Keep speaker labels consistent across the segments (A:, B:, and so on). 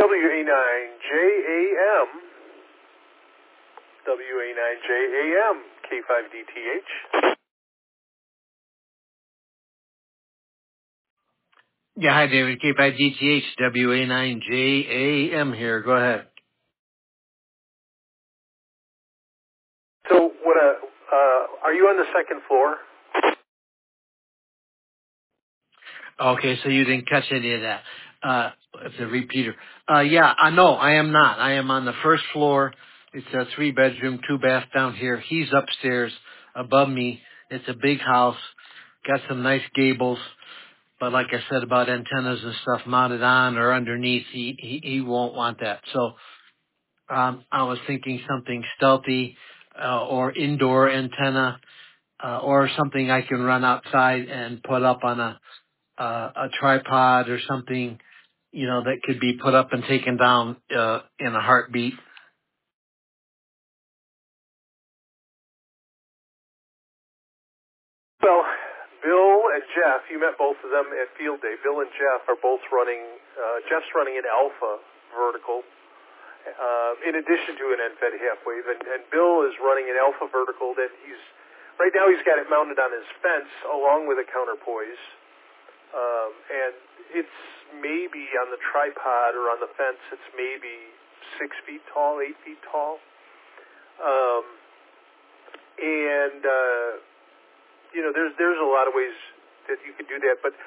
A: WA9JAM, WA9JAM, K5DTH.
B: Yeah, hi, David. K5DTH, WA9JAM here. Go ahead.
A: So, are you on the second floor?
B: Okay, so you didn't catch any of that. It's a repeater. Yeah, no, I am not. I am on the first floor. It's a 3-bedroom, 2-bath down here. He's upstairs above me. It's a big house. Got some nice gables. But like I said about antennas and stuff mounted on or underneath, he won't want that. So, I was thinking something stealthy, or indoor antenna, or something I can run outside and put up on a tripod or something, that could be put up and taken down, in a heartbeat.
A: Well, Bill and Jeff, you met both of them at Field Day. Bill and Jeff are both running, Jeff's running an Alpha vertical, in addition to an NFED half wave, and Bill is running an Alpha vertical that right now he's got it mounted on his fence along with a counterpoise, and it's maybe on the tripod or on the fence, it's maybe 6 feet tall, 8 feet tall, and there's a lot of ways that you could do that, but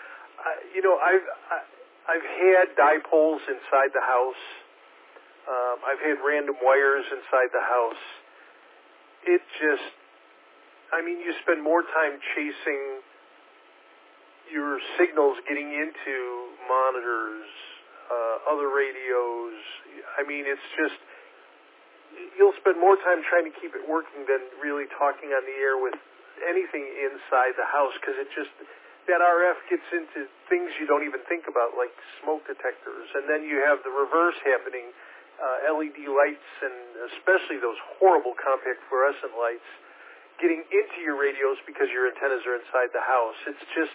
A: I've had dipoles inside the house. I've had random wires inside the house. It just, you spend more time chasing your signals getting into monitors, other radios. It's just, you'll spend more time trying to keep it working than really talking on the air with anything inside the house, because that RF gets into things you don't even think about, like smoke detectors, and then you have the reverse happening, LED lights, and especially those horrible compact fluorescent lights getting into your radios because your antennas are inside the house. It's just,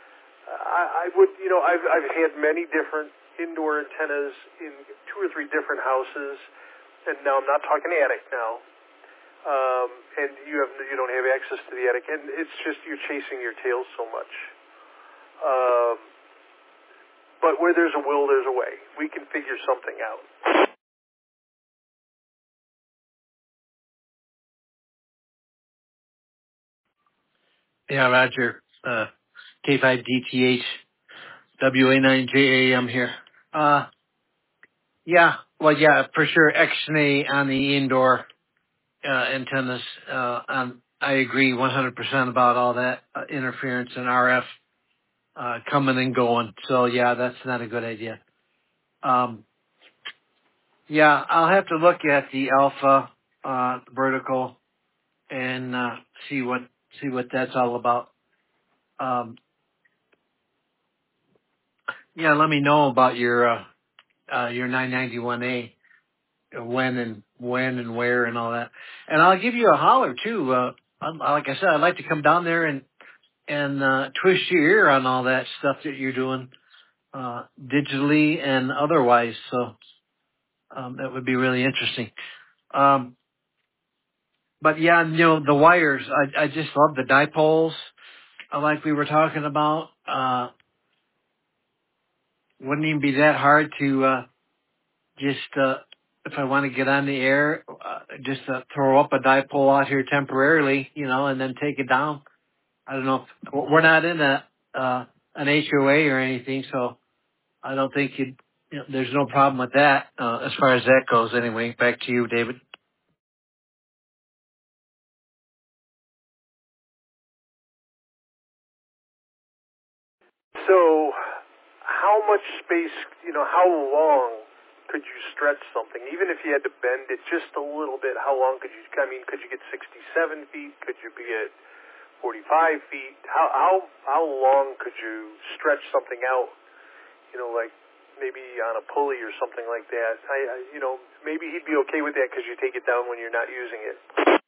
A: I've had many different indoor antennas in 2 or 3 different houses, and now I'm not talking attic now. And you don't have access to the attic, and it's just you're chasing your tail so much. But where there's a will, there's a way. We can figure something out.
B: Yeah, Roger. K5DTH, WA9JAM here. Yeah, well, yeah, for sure, X-ray on the indoor antennas. I agree 100% about all that interference and RF coming and going. So yeah, that's not a good idea. Yeah, I'll have to look at the Alpha vertical and see what that's all about. Yeah, let me know about your 991A, when and where and all that, and I'll give you a holler too. Like I said, I'd like to come down there and twist your ear on all that stuff that you're doing, digitally and otherwise. So that would be really interesting. But yeah, the wires. I just love the dipoles, like we were talking about. Wouldn't even be that hard to just if I want to get on the air, just throw up a dipole out here temporarily, and then take it down. I don't know. We're not in an HOA or anything, so I don't think there's no problem with that as far as that goes. Anyway, back to you, David.
A: So, how much space, how long could you stretch something? Even if you had to bend it just a little bit, how long could you, could you get 67 feet? Could you be at 45 feet? How long could you stretch something out, like maybe on a pulley or something like that? Maybe he'd be okay with that because you take it down when you're not using it.